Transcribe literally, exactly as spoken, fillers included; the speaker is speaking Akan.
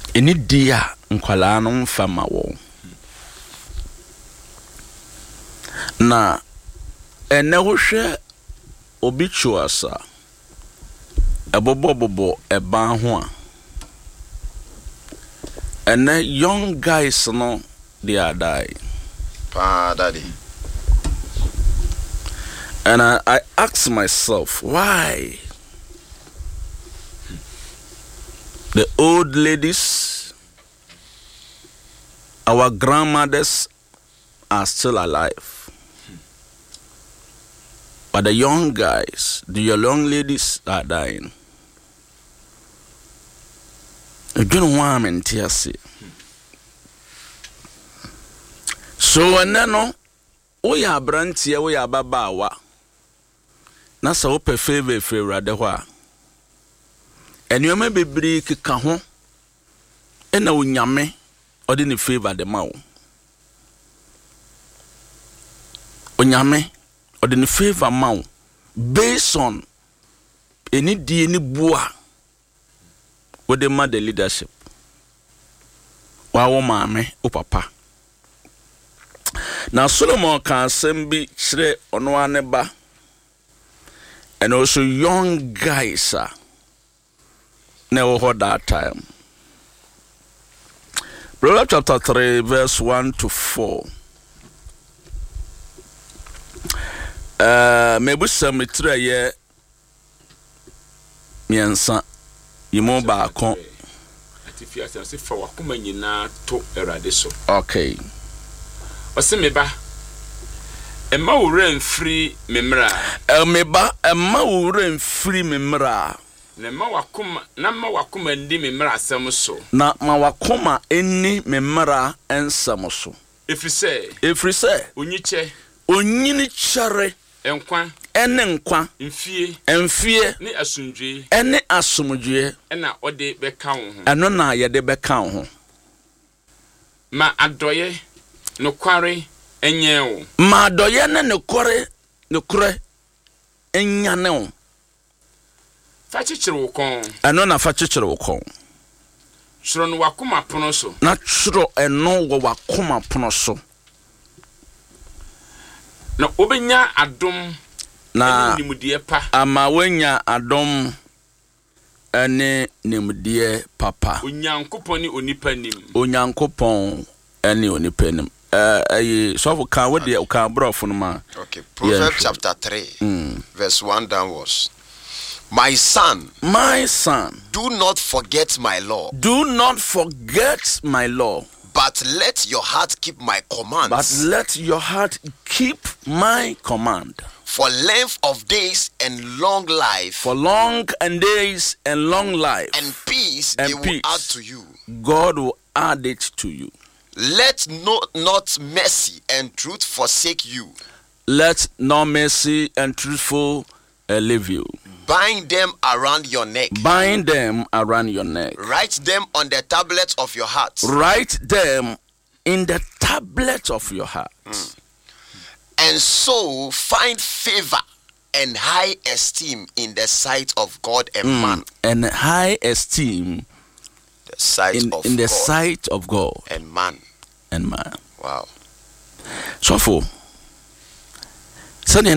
Eni dia nkwala no mfama wo. Na ene wo hwe obi chuasa. Ebobo bobo eba ho a. Ene young guys no they are dying. Pa daddy. And I, I ask myself, why the old ladies, our grandmothers are still alive, but the young guys, the young ladies are dying. I don't want to tear. So and then we are brantia, we are babawa. Na sa ope favor favor de hwa enyoma bebiri keka ho ena onyame ode ne favor de ma wo onyame ode ne favor ma wo based on eni die ni bua wode ma the leadership wa wo maame o papa na Solomon kan sembi kire ono ane ba. And also young guys uh, never heard that time. Proverbs chapter three, verse one to four. Uh, maybe some three ye miensa yimo ba kon. Okay. Osemeba Emma uren free memra. Emeba emma uren free memra. Na ma wakuma na ma wakuma ndi memra asem so. Na ma wakuma eni memra ensem so. Efri say. Efri say. Onyiche. Onyini chere. Enkwa. Ene nkwa. Mfie. Emfie. Ni asumdwe. Ene asumdwe. Ena ode beka wo ho. Eno na ye de beka wo ho. Ma adoye no kware enyewo ma doye ne ne kore ne kore enyane wo fa chichire wo kon eno na fa chichire wo kon chiro no wakoma pono so na chiro eno wo wakoma pono so na obenya adom na nimudie pa ama wenya adom ene nimudie papa onyankopon ni onipa nim onyankopon ene onipa nim. Uh, uh, so can what the can bro for ma. Okay, Proverbs yeah, chapter three, mm. verse one downwards. My son, my son, do not forget my law. Do not forget my law. But let your heart keep my commands. But let your heart keep my command. For length of days and long life. For long and days and long life. And peace and they peace, will add to you. God will add it to you. Let no, not mercy and truth forsake you. Let no mercy and truthful uh, leave you. Bind them around your neck. Bind them around your neck. Write them on the tablets of your heart. Write them in the tablet of your heart. Mm. And so find favor and high esteem in the sight of God and mm. man. And high esteem the sight in, of in the God sight of God and man. And man. Wow. So for